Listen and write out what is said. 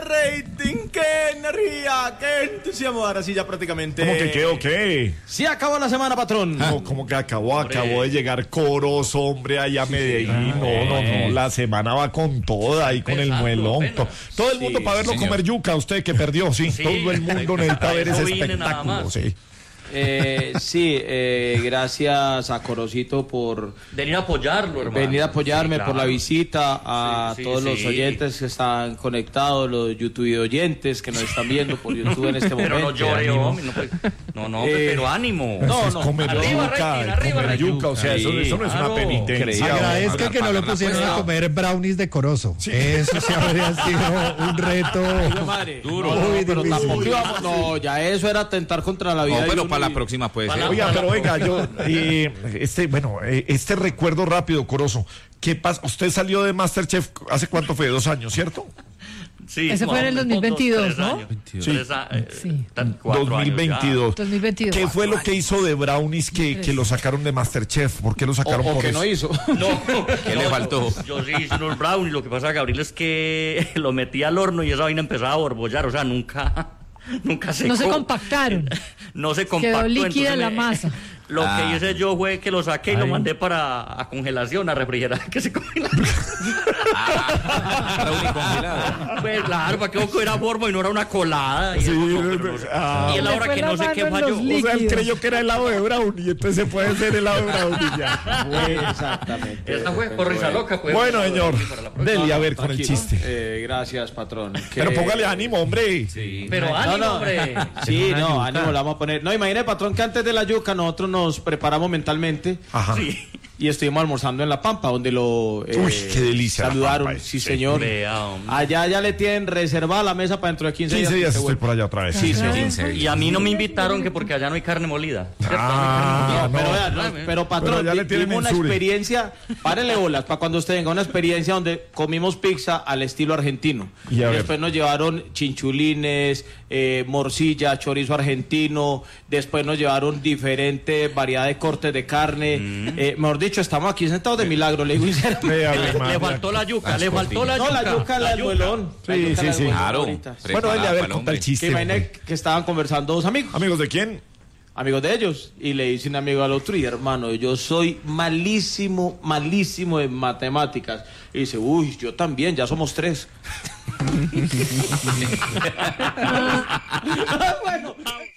rating, qué energía, qué entusiasmo. Ahora sí, ya prácticamente. ¿Cómo que qué o qué? Sí, acabó la semana, patrón. No, ¿cómo que acabó? Acabó de llegar Corozo, hombre, allá a Medellín. No. La semana va con toda, ahí con el muelón. Todo el mundo para verlo comer yuca, usted que perdió, sí. Todo el mundo necesita ver ese espectáculo, sí. Gracias a Corocito por venir a apoyarlo, hermano. Venir a apoyarme, claro. por la visita, a todos los oyentes que están conectados, los YouTube oyentes que nos están viendo por YouTube en este momento. Pero no llore, hombre. Pero ánimo. No, comer arriba, yuca, arriba, comer yuca, o sea, eso no es una penitencia. Agradezca que no lo pusieron a comer brownies de Corozo. Sí. Eso sí habría sido un reto duro. Pero tampoco íbamos, no, ya eso era atentar contra la vida. No, pero para la próxima puede ser. Oiga, pero venga, este recuerdo rápido, Corozo. ¿Qué pasa? Usted salió de MasterChef hace cuánto fue, 2 años, ¿cierto? Sí, ese fue en el 2022, ¿no? Sí. 2022. 2022. ¿Qué fue lo que hizo de Brownies que lo sacaron de MasterChef? ¿Por qué lo sacaron por que eso? no hizo? ¿Qué le faltó? Yo sí hice unos brownies. Lo que pasa, Gabriel, es que lo metí al horno y esa vaina empezaba a borbollar. O sea, nunca secó. No se compactaron. No se compactó. Quedó líquida la masa. Lo que hice yo fue que lo saqué y lo mandé a congelación, a refrigerar, que se congela. Pues claro, para que era forma y no era una colada. Y Sí, y es la hora que no sé qué falló. O sea, él creyó que era helado de brownie, entonces se puede hacer helado de brownie ya. Exactamente. Esta fue por risa loca. Pues, bueno, señor, dele a ver con el chiste. Gracias, patrón. Pero póngale ánimo, hombre. Sí. Pero ánimo, hombre. Sí, ánimo, la vamos a poner. No, imagínate, patrón, que antes de la yuca nosotros nos preparamos mentalmente. Ajá. Sí. Y estuvimos almorzando en La Pampa, donde lo qué delicia, saludaron. La Pampa, sí, señor. Vea, allá ya le tienen reservada la mesa para dentro de 15 días. 15 días estoy por allá otra vez. Sí, 15 días. Y a mí no me invitaron que porque allá no hay carne molida. Pero patrón, ya le tienen tuvimos una en Sure. experiencia, párele bolas, para cuando usted venga, una experiencia donde comimos pizza al estilo argentino. Y después nos llevaron chinchulines, morcilla, chorizo argentino, después nos llevaron diferente variedad de cortes de carne. Mejor dicho, estamos aquí sentados de milagro, le digo sinceramente. Le faltó la yuca, le faltó la No, yuca. la yuca, la del muelón. Sí. Claro. Bueno, dele a ver, conta el Que chiste. imagínate que estaban conversando dos amigos. ¿Amigos de quién? Amigos de ellos, y le dice un amigo al otro, y hermano, yo soy malísimo en matemáticas. Y dice, uy, yo también, ya somos 3. Bueno.